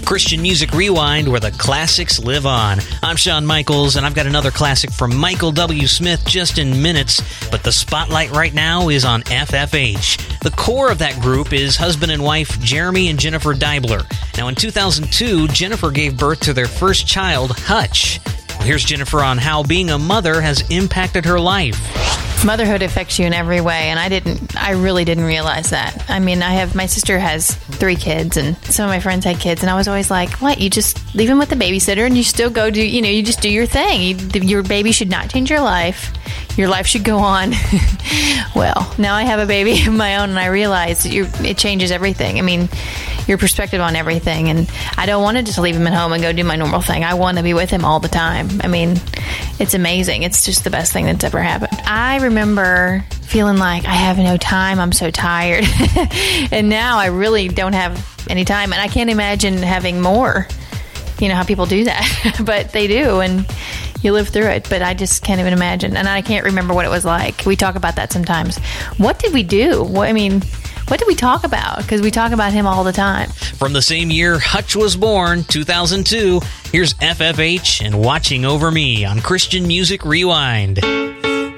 Christian Music Rewind, where the classics live on. I'm Shawn Michaels, and I've got another classic from Michael W. Smith just in minutes, but the spotlight right now is on FFH. The core of that group is husband and wife Jeremy and Jennifer Deibler. Now, in 2002, Jennifer gave birth to their first child, Hutch. Well, here's Jennifer on how being a mother has impacted her life. Motherhood affects you in every way, and I really didn't realize that. I mean, my sister has 3 kids, and some of my friends had kids, and I was always like, what, you just leave them with the babysitter, and you still go do, you just do your thing. Your baby should not change your life. Your life should go on. Well, now I have a baby of my own, and I realize that it changes everything. I mean, your perspective on everything, and I don't want to just leave him at home and go do my normal thing. I want to be with him all the time. I mean, it's amazing. It's just the best thing that's ever happened. I remember feeling like I have no time. I'm so tired. And now I really don't have any time, and I can't imagine having more. You know how people do that, but they do, and you live through it, but I just can't even imagine. And I can't remember what it was like. We talk about that sometimes. What did we do? What did we talk about? Because we talk about him all the time. From the same year Hutch was born, 2002, here's FFH and Watching Over Me on Christian Music Rewind.